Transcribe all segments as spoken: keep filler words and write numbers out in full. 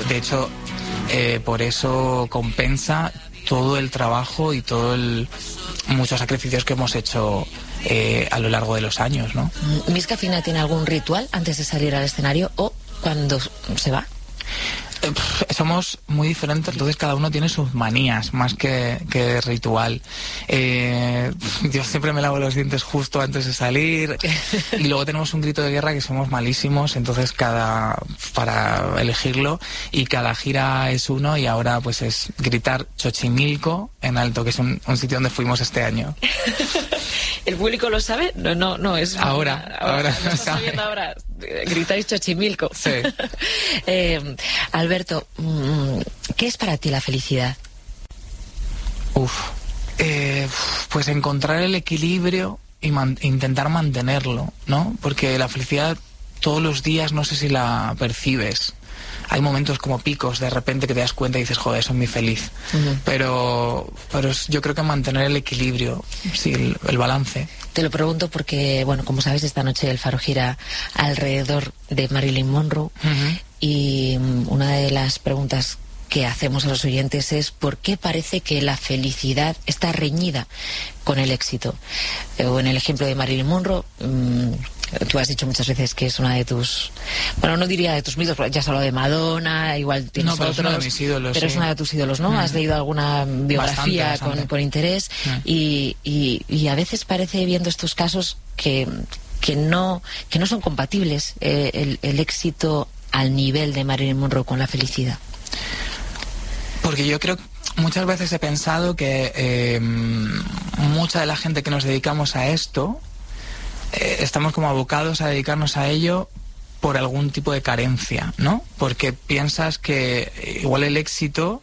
De hecho, eh, por eso compensa todo el trabajo y todo el muchos sacrificios que hemos hecho eh, a lo largo de los años, ¿no? ¿Miss Cafeína tiene algún ritual antes de salir al escenario o cuando se va? Eh, pff, somos muy diferentes, entonces cada uno tiene sus manías más que, que ritual. Eh, yo siempre me lavo los dientes justo antes de salir y luego tenemos un grito de guerra que somos malísimos, entonces cada para elegirlo, y cada gira es uno, y ahora pues es gritar Xochimilco en alto, que es un, un sitio donde fuimos este año. ¿El público lo sabe? No, no, no, es... Ahora, ahora, ahora lo estás sabiendo ahora. Gritáis Xochimilco. Sí. eh, Alberto, ¿qué es para ti la felicidad? Uf, eh, pues encontrar el equilibrio y man- intentar mantenerlo, ¿no? Porque la felicidad todos los días no sé si la percibes. Hay momentos como picos, de repente que te das cuenta y dices, joder, soy muy feliz. Uh-huh. Pero, pero yo creo que mantener el equilibrio, sí, el, el balance. Te lo pregunto porque, bueno, como sabes, esta noche el Faro gira alrededor de Marilyn Monroe. Uh-huh. Y una de las preguntas que hacemos a los oyentes es ¿por qué parece que la felicidad está reñida con el éxito? O en el ejemplo de Marilyn Monroe, mmm, tú has dicho muchas veces que es una de tus, bueno, no diría de tus mitos, porque ya has hablado de Madonna, igual tienes no, pero otros, es una de mis ídolos, pero sí. es una de tus ídolos, ¿no? Mm. Has leído alguna biografía bastante, bastante. Con, con interés mm. y, y, y a veces parece, viendo estos casos, que, que, no, que no son compatibles eh, el, el éxito al nivel de Marilyn Monroe con la felicidad. Porque yo creo que muchas veces he pensado que eh, mucha de la gente que nos dedicamos a esto eh, estamos como abocados a dedicarnos a ello por algún tipo de carencia, ¿no? Porque piensas que igual el éxito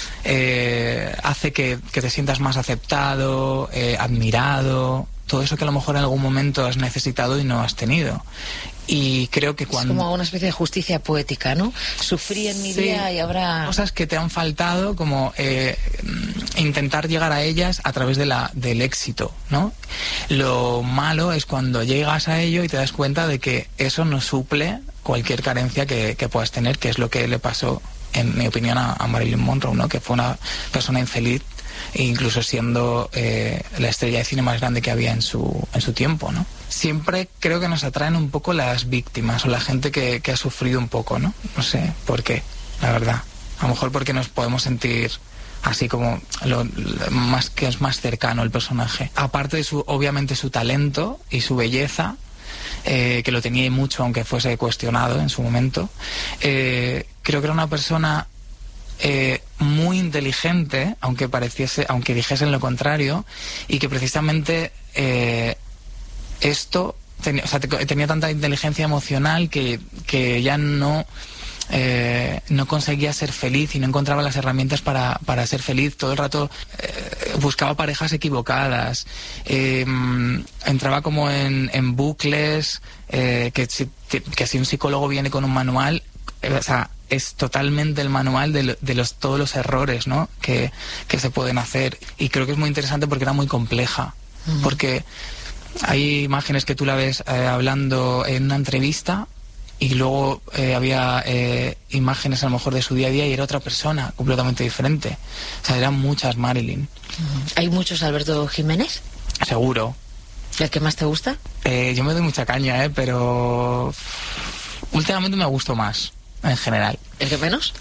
eh, hace que, que te sientas más aceptado, eh, admirado, todo eso que a lo mejor en algún momento has necesitado y no has tenido. Y creo que cuando... Es como una especie de justicia poética, ¿no? Sufrí en mi sí, día y ahora... cosas que te han faltado, como eh, intentar llegar a ellas a través de la, del éxito, ¿no? Lo malo es cuando llegas a ello y te das cuenta de que eso no suple cualquier carencia que, que puedas tener, que es lo que le pasó, en mi opinión, a, a Marilyn Monroe, ¿no? Que fue una persona infeliz, incluso siendo eh, la estrella de cine más grande que había en su, en su tiempo, ¿no? Siempre creo que nos atraen un poco las víctimas o la gente que, que ha sufrido un poco, ¿no? No sé por qué, la verdad. A lo mejor porque nos podemos sentir así como lo, lo más que es más cercano el personaje. Aparte de su, obviamente, su talento y su belleza, eh, que lo tenía mucho aunque fuese cuestionado en su momento, eh, creo que era una persona Eh, muy inteligente, aunque pareciese, aunque dijesen lo contrario, y que precisamente eh, esto tenía, o sea, te, tenía tanta inteligencia emocional que, que ya no eh, no conseguía ser feliz y no encontraba las herramientas para, para ser feliz. Todo el rato eh, buscaba parejas equivocadas, eh, entraba como en, en bucles, eh, que, si, que si un psicólogo viene con un manual, eh, o sea, es totalmente el manual de, lo, de los, todos los errores, ¿no? que, que se pueden hacer. Y creo que es muy interesante porque era muy compleja. Uh-huh. Porque hay imágenes que tú la ves eh, hablando en una entrevista y luego eh, había eh, imágenes a lo mejor de su día a día y era otra persona completamente diferente. O sea, eran muchas Marilyn. Uh-huh. ¿Hay muchos Alberto Jiménez? Seguro. ¿El que más te gusta? Eh, yo me doy mucha caña, ¿eh? Pero últimamente me gustó más. En general. ¿El que menos?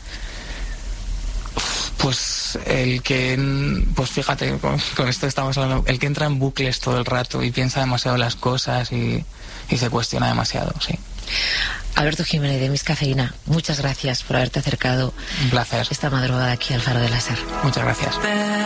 Pues el que, pues fíjate, con, con esto estamos hablando, el que entra en bucles todo el rato y piensa demasiado las cosas y, y se cuestiona demasiado, sí. Alberto Jiménez de Miss Cafeína, muchas gracias por haberte acercado. Un placer. Esta madrugada aquí al Faro de la Ser. Muchas gracias.